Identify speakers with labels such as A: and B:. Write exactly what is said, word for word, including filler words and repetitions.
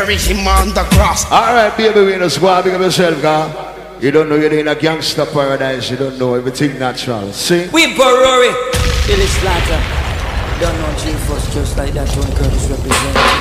A: carry him on the cross.
B: Alright, baby, we just go and big up yourself, girl. You don't know you're in a gangster paradise. You don't know everything natural. See?
C: We Barori. Billy Slaughter. Don't know G-Force just like that. Tony Curtis represents.